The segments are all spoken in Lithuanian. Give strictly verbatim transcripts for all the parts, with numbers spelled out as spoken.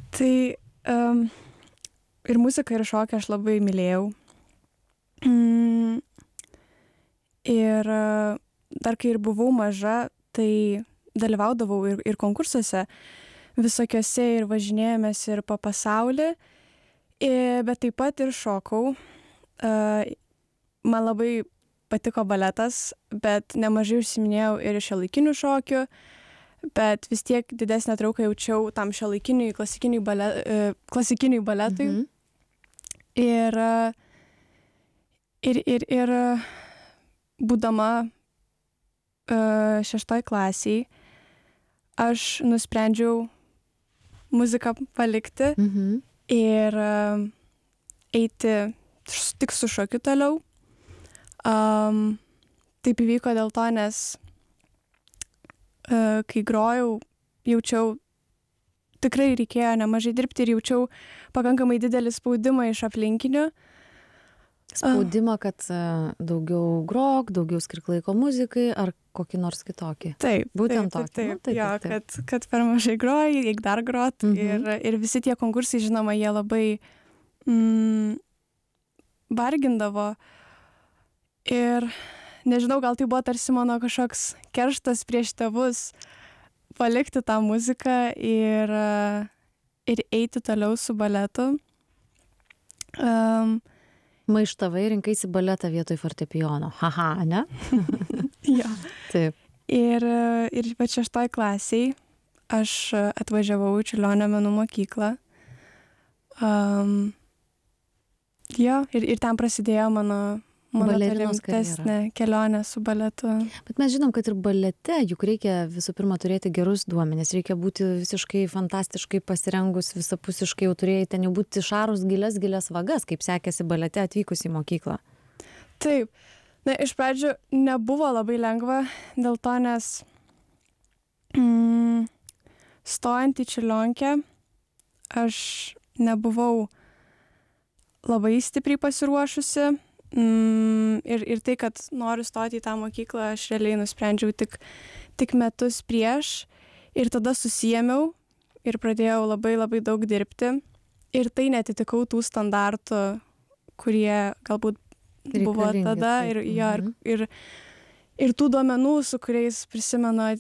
Tai um, ir muziką, ir šokį aš labai mylėjau. Mm, ir uh, dar kai ir buvau maža, tai dalyvaudavau ir, ir konkursuose visokiose ir važinėjomės ir po pasaulį, ir, bet taip pat ir šokau. Uh, man labai patiko baletas, bet nemažai užsiminėjau ir šiuolaikinių šokių, bet vis tiek didesnę trauką jaučiau tam šiuolaikiniui klasikiniui, bale, uh, klasikiniui baletui. Mhm. Ir, uh, ir, ir, ir uh, būdama uh, šeštoj klasiai, aš nusprendžiau muziką palikti mhm. ir uh, eiti tik su šokiu toliau. Um, taip įvyko dėl to, nes uh, kai grojau, jaučiau, tikrai reikėjo nemažai dirbti ir jaučiau pakankamai didelį spaudimą iš aplinkinių. Spaudimą, kad uh, daugiau grok, daugiau skirk laiko muzikai ar kokį nors kitokį. Taip. Būtent taip, tokį. taip, nu, taip, jo, taip, taip. Kad, kad per mažai groji, reik dar grot. Mhm. Ir, ir visi tie konkursai, žinoma, jie labai mm, vargindavo. Ir nežinau, gal tai buvo tarsi mano kažkoks kerštas prieš tėvus palikti tą muziką ir, ir eiti toliau su baletu. Um, Maištavai, rinkaisi baletą vietoj fortepijono. Haha, ne? Jo. Taip. Ir, ir ypač šeštoj klasiai aš atvažiavau į Čiurlionio menų mokyklą. Um, jo, ir, ir ten prasidėjo mano, mano rimtesnė kelionė su baletu. Bet mes žinom, kad ir balete juk reikia visų pirma turėti gerus duomenis, reikia būti visiškai fantastiškai pasirengus, visapusiškai jau turėjai ten jau būti šarus gilias, gilias vagas, kaip sekėsi balete atvykus į mokyklą. Taip. Na, iš pradžių nebuvo labai lengva dėl to, nes mm, stojant į Čiurlionkę aš nebuvau labai stipriai pasiruošusi. Mm, ir, ir tai, kad noriu stoti į tą mokyklą, aš realiai nusprendžiau tik, tik metus prieš ir tada susijėmiau ir pradėjau labai labai daug dirbti. Ir tai netitikau tų standartų, kurie galbūt buvo tada ir, jo, ir, ir, ir tų duomenų, su kuriais prisimenu,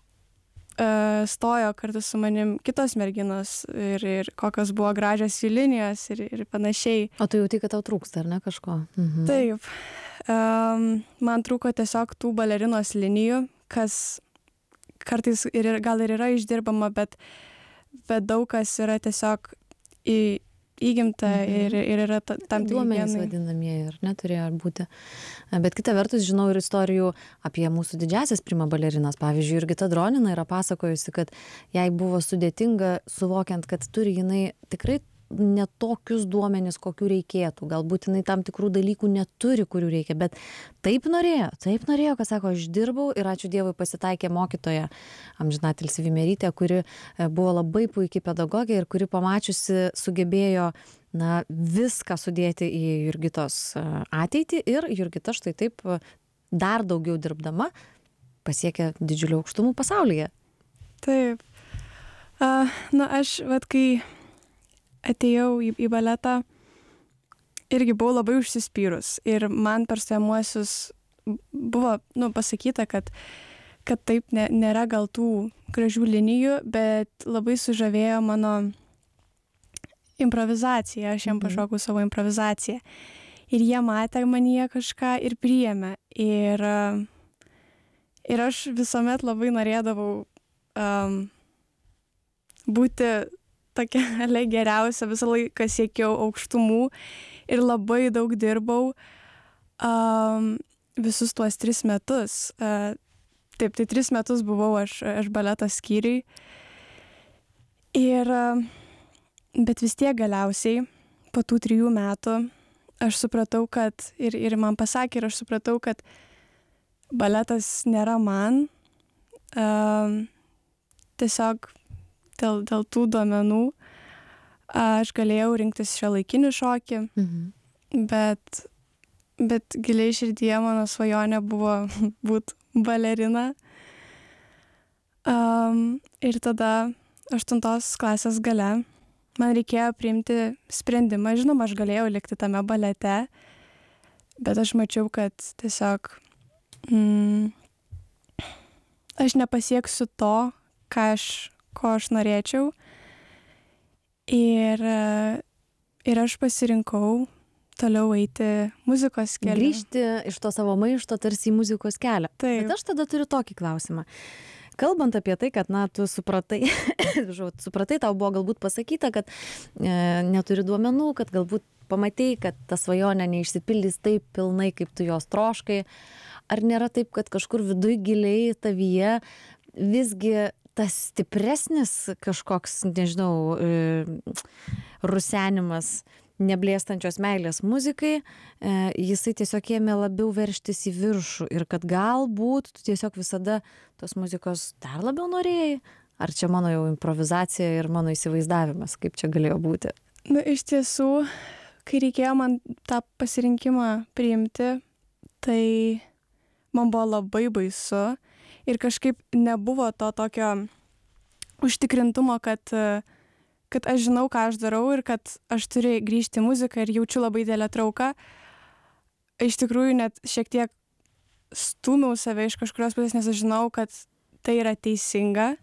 uh, stojo kartu su manim kitos merginos ir, ir kokios buvo gražios jų linijos ir, ir panašiai. O tu jauti, kad tau trūksta, ar ne kažko? Mhm. Taip. Um, man trūko tiesiog tų balerinos linijų, kas kartais ir, gal ir yra išdirbama, bet, bet daug kas yra tiesiog į įgimta mhm. ir, ir yra ta, tam tikri duomenys vadinamieji ir neturėjo būti. Bet kita vertus, žinau ir istorijų apie mūsų didžiasias prima balerinas. Pavyzdžiui, Jurgita Dronina yra pasakojusi, kad jai buvo sudėtinga suvokiant, kad turi jinai tikrai ne tokius duomenis, kokių reikėtų. Galbūt jinai tam tikrų dalykų neturi, kurių reikia, bet taip norėjo, taip norėjo, kad sako, aš dirbau ir ačiū Dievui pasitaikė mokytoja amžinatilsį Vimerytė, kuri buvo labai puikiai pedagogė ir kuri pamačiusi sugebėjo na, viską sudėti į Jurgitos ateitį ir Jurgita štai taip dar daugiau dirbdama pasiekė didžiulių aukštumų pasaulyje. Taip. Uh, na, aš, vat, kai atėjau į, į baletą, irgi buvau labai užsispyrus ir man per stojamuosius buvo nu, pasakyta, kad, kad taip ne, nėra gal tų gražių linijų, bet labai sužavėjo mano improvizacija, aš jam pašokau savo improvizaciją ir jie matė manyje kažką ir priėmė ir, ir aš visuomet labai norėdavau um, būti tokia geriausia, visą laiką siekiau aukštumų ir labai daug dirbau um, visus tuos tris metus. Uh, taip, tai tris metus buvau aš, aš baleto skyriui. Ir, uh, bet vis tiek galiausiai po tų trijų metų aš supratau, kad ir, ir man pasakė, ir aš supratau, kad baletas nėra man. Uh, tiesiog Dėl, dėl tų duomenų aš galėjau rinktis šiuolaikinį šokį, mhm. bet, bet giliai širdyje mano svajonė buvo būti balerina. Um, ir tada aštuntos klasės gale man reikėjo priimti sprendimą. Žinoma, aš galėjau likti tame balete, bet aš mačiau, kad tiesiog mm, aš nepasieksiu to, ką aš, ko aš norėčiau. Ir, ir aš pasirinkau toliau eiti muzikos keliu. Grįžti iš to savo maišto tarsi į muzikos kelią. Taip. Bet aš tada turiu tokį klausimą. Kalbant apie tai, kad, na, tu supratai, supratai, tau buvo galbūt pasakyta, kad e, neturi duomenų, kad galbūt pamatei, kad ta svajonė neišsipildys taip pilnai, kaip tu jos troškai. Ar nėra taip, kad kažkur viduj giliai tavyje visgi tas stipresnis kažkoks, nežinau, e, rusenimas neblėstančios meilės muzikai, e, jisai tiesiog ėmė labiau verštis į viršų ir kad galbūt tu tiesiog visada tos muzikos dar labiau norėjai? Ar čia mano jau improvizacija ir mano įsivaizdavimas, kaip čia galėjo būti? Na, iš tiesų, kai reikėjo man tą pasirinkimą priimti, tai man buvo labai baisu ir kažkaip nebuvo to tokio užtikrintumo, kad kad aš žinau, ką aš darau ir kad aš turiu grįžti į muziką ir jaučiu labai didelę trauką. Iš tikrųjų, net šiek tiek stūmiau save iš kažkurios pusės, nes aš žinau, kad tai yra teisinga.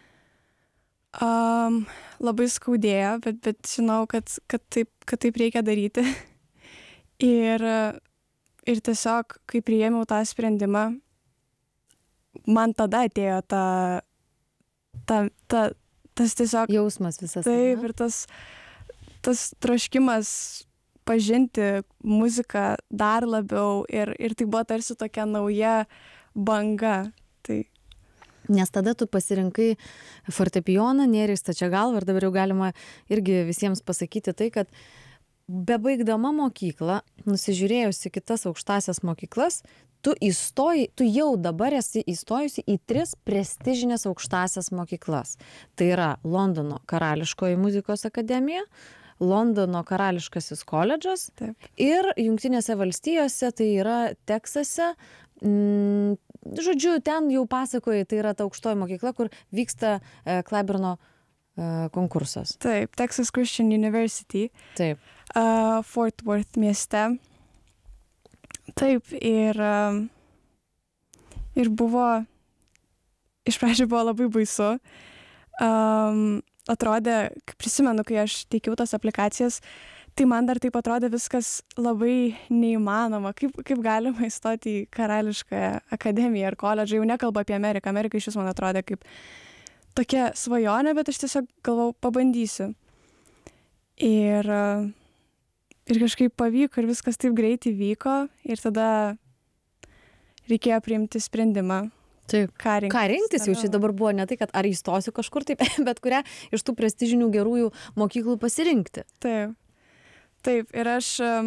Um, labai skaudėjo, bet, bet žinau, kad, kad, taip, kad taip reikia daryti. ir, ir tiesiog, kai priėmiau tą sprendimą, man tada atėjo ta, ta, ta tas tiesiog jausmas visas. Taip, ne? Ir tas, tas troškimas pažinti muziką dar labiau ir, ir tai buvo tarsi tokia nauja banga. Tai... Nes tada tu pasirinkai fortepijoną, nėrei stačia galva ir dabar jau galima irgi visiems pasakyti tai, kad bebaigdama mokyklą, nusižiūrėjusi kitas aukštasias mokyklas, tu įstoji, tu jau dabar esi įstojusi į tris prestižinės aukštasias mokyklas. Tai yra Londono karališkoji muzikos akademija, Londono karališkasis koledžas. Taip. Ir Jungtinėse valstijose, tai yra Teksase. Mm, žodžiu, ten jau pasakoji, tai yra ta aukštoji mokykla, kur vyksta e, Clyburno e, konkursas. Taip, Texas Christian University. Taip. Uh, Fort Worth mieste. Taip, ir, ir buvo, iš pradžių buvo labai baisu. Um, atrodė, prisimenu, kai aš teikiau tas aplikacijas, tai man dar taip atrodė viskas labai neįmanoma. Kaip, kaip galima įstoti į karališką akademiją ar koledžą, jau nekalbu apie Ameriką. Amerika iš vis man atrodė kaip tokia svajonė, bet aš tiesiog galvau, pabandysiu. Ir... Ir kažkaip pavyko ir viskas taip greitai vyko ir tada reikėjo priimti sprendimą. Taip. Ką rinktis, ką rinktis jau čia dabar buvo ne tai, kad ar įstosiu kažkur taip, bet kurią iš tų prestižinių gerųjų mokyklų pasirinkti. Taip. Taip. Ir aš... Um,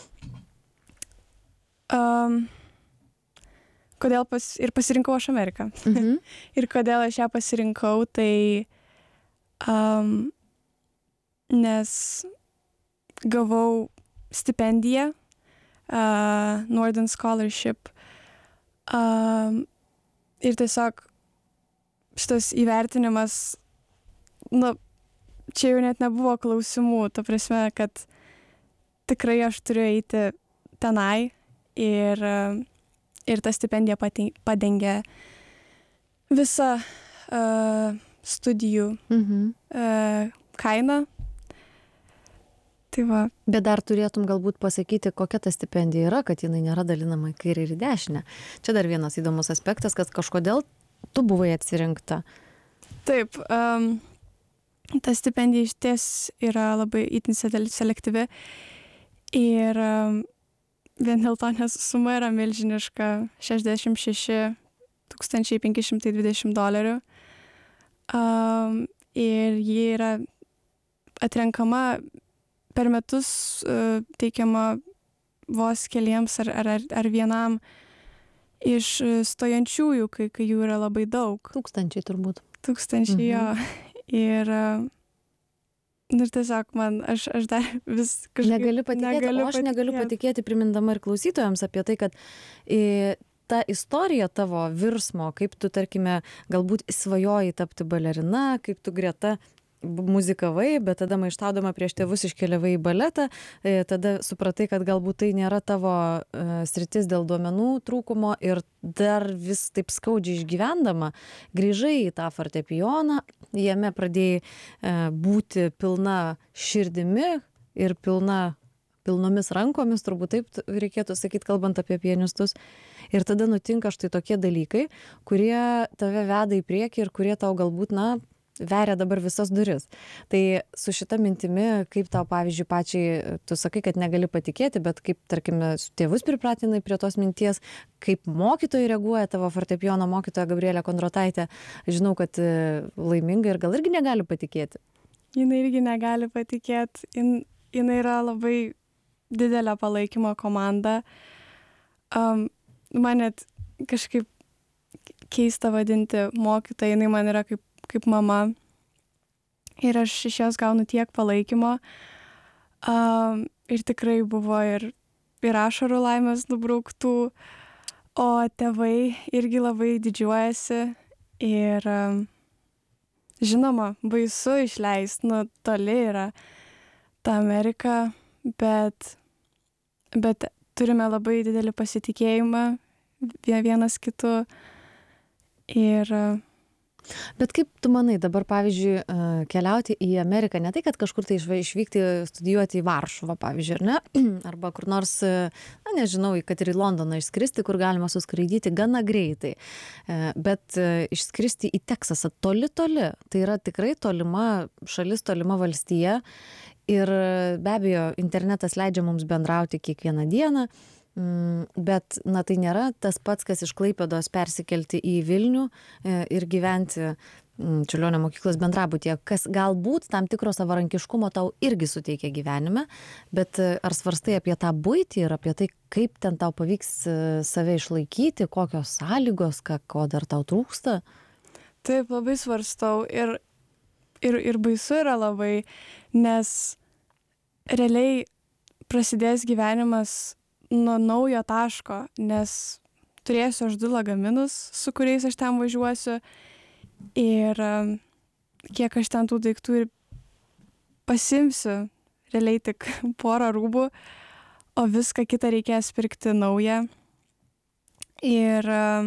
um, kodėl pas, ir pasirinkau aš Ameriką. Mhm. Ir kodėl aš ją pasirinkau, tai... Um, nes... gavau stipendiją, uh, Northern Scholarship. Um, ir tiesiog šitas įvertinimas, nu, čia jau net nebuvo klausimų, ta prasme, kad tikrai aš turiu eiti tenai ir, ir ta stipendija padengia visą uh, studijų mhm. uh, kainą. Tai va. Bet dar turėtum galbūt pasakyti, kokia ta stipendija yra, kad jinai nėra dalinama į kairę ir į dešinę. Čia dar vienas įdomus aspektas, kad kažkodėl tu buvai atsirinkta. Taip, um, ta stipendija iš ties yra labai itin selektyvi ir um, vien dėl to, nes suma yra milžiniška, šešiasdešimt šeši tūkstančiai penki šimtai dvidešimt dolerių. Um, ir ji yra atrenkama per metus uh, teikiama vos keliems ar, ar, ar vienam iš stojančiųjų, kai, kai jų yra labai daug. Tūkstančiai turbūt. Tūkstančiai, mhm. jo. Ir, uh, ir tiesiog man, aš, aš dar vis kažkaip... Negaliu patikėti, negaliu o aš patikėti. negaliu patikėti, primindama ir klausytojams apie tai, kad e, ta istorija tavo virsmo, kaip tu, tarkime, galbūt svajoji tapti balerina, kaip tu greta muzikavai, bet tada maištaudama prieš tėvus iškeliavai į baletą, tada supratai, kad galbūt tai nėra tavo sritis dėl duomenų trūkumo ir dar vis taip skaudžiai išgyvendama, grįžai į tą fortepijoną, jame pradėjai būti pilna širdimi ir pilna pilnomis rankomis, turbūt taip reikėtų sakyti, kalbant apie pianistus. Ir tada nutinka štai tokie dalykai, kurie tave veda į priekį ir kurie tau galbūt, na, veria dabar visas duris. Tai su šita mintimi, kaip tau, pavyzdžiui, pačiai, tu sakai, kad negali patikėti, bet kaip, tarkime, tėvus pripratinai prie tos minties, kaip mokytojai reaguoja, tavo fortepijono mokytoja Gabrielė Kondrataitė, žinau, kad laiminga ir gal irgi negali patikėti. Jinai irgi negali patikėti. Jin, jinai yra labai didelė palaikymo komanda. Um, man net kažkaip keista vadinti mokytoją, jinai man yra kaip, kaip mama. Ir aš iš jos gaunu tiek palaikymo. Um, ir tikrai buvo ir, ir ašarų laimės nubrauktų, o tėvai irgi labai didžiuojasi. Ir um, žinoma, baisu išleisti, nu toli yra ta Amerika, bet bet turime labai didelį pasitikėjimą vienas kitu ir... Bet kaip tu manai, dabar, pavyzdžiui, keliauti į Ameriką, ne tai, kad kažkur tai išvykti studijuoti į Varšuvą, pavyzdžiui, ar ne? Arba kur nors, na, nežinau, kad ir į Londoną išskristi, kur galima suskraidyti gana greitai. Bet išskristi į Teksasą toli toli, tai yra tikrai tolima šalis, tolima valstija. Ir be abejo, internetas leidžia mums bendrauti kiekvieną dieną, bet, na, tai nėra tas pats, kas iš Klaipėdos persikelti į Vilnių ir gyventi Čiurlionio mokyklos bendrabutyje, kas galbūt tam tikro savarankiškumo tau irgi suteikia gyvenime, bet ar svarstai apie tą buitį ir apie tai, kaip ten tau pavyks save išlaikyti, kokios sąlygos, ką, ko dar tau trūksta? Taip, labai svarstau ir, ir, ir baisu yra labai, nes realiai prasidės gyvenimas nuo naujo taško, nes turėsiu aš du lagaminus, su kuriais aš ten važiuosiu ir kiek aš ten tų daiktų ir pasimsiu, realiai tik porą rūbų, o viską kitą reikės pirkti naują. Ir,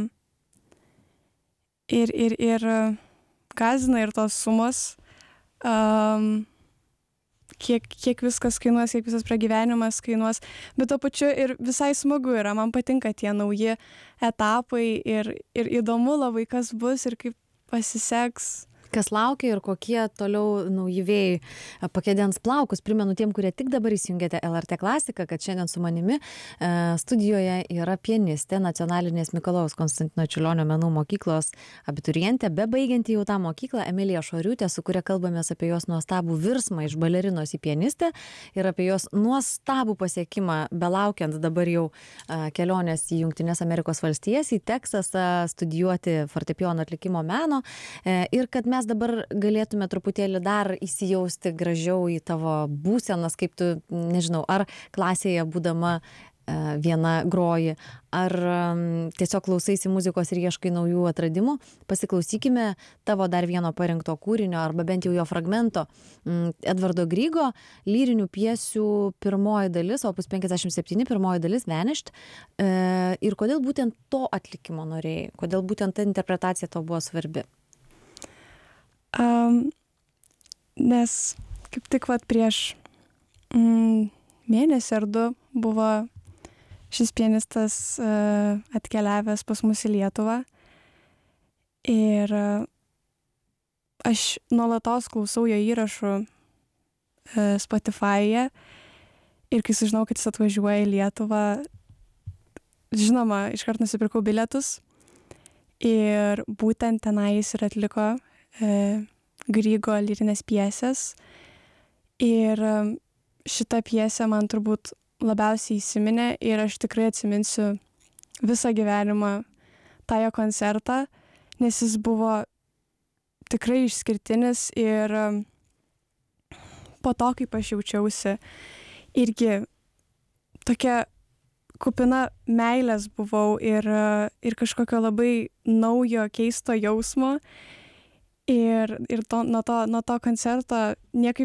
ir, ir, ir gąsdina ir tos sumos. Um, Kiek, kiek viskas kainuos, kiek visas pragyvenimas kainuos, bet to pačiu ir visai smagu yra, man patinka tie nauji etapai ir, ir įdomu labai, kas bus ir kaip pasiseks. Kas laukia ir kokie toliau nauji vėjai pakedens plaukus. Primenu tiem, kurie tik dabar įsijungėte L R T klasiką, kad šiandien su manimi studijoje yra pianistė, Nacionalinės Mikalojaus Konstantino Čiurlionio menų mokyklos abiturientė, bebaigianti jau tą mokyklą, Emilija Šoriūtė, su kuria kalbamės apie jos nuostabų virsmą iš balerinos į pianistę ir apie jos nuostabų pasiekimą, belaukiant dabar jau kelionės į Jungtines Amerikos valstijas, į Teksasą studijuoti fortepijono atlikimo meno ir kad mes dabar galėtume truputėlį dar įsijausti gražiau į tavo būsenas, kaip tu, nežinau, ar klasėje būdama viena groji, ar tiesiog klausaisi muzikos ir ieškai naujų atradimų. Pasiklausykime tavo dar vieno parinkto kūrinio, arba bent jau jo fragmento. Edvardo Grygo lyrinių pjesių pirmoji dalis, opus penkiasdešimt septyni, pirmoji dalis Vanished. Ir kodėl būtent to atlikimo norėjai? Kodėl būtent ta interpretacija tau buvo svarbi? Um, nes kaip tik vat prieš mm, mėnesį ar du buvo šis pianistas uh, atkeliavęs pas mus į Lietuvą ir uh, aš nuolatos klausau jo įrašų uh, Spotify'e ir kai sužinau, kad jis atvažiuoja į Lietuvą, žinoma, iškart nusipirkau bilietus ir būtent tenai jis ir atliko Grygo lyrinės pjesės ir šita pjesė man turbūt labiausiai įsiminė ir aš tikrai atsiminsiu visą gyvenimą tą jo koncertą, nes jis buvo tikrai išskirtinis ir po to, kaip aš jaučiausi, irgi tokia kupina meilės buvau ir, ir kažkokio labai naujo, keisto jausmo. ir ir to nuo to nuo to koncerto niekaip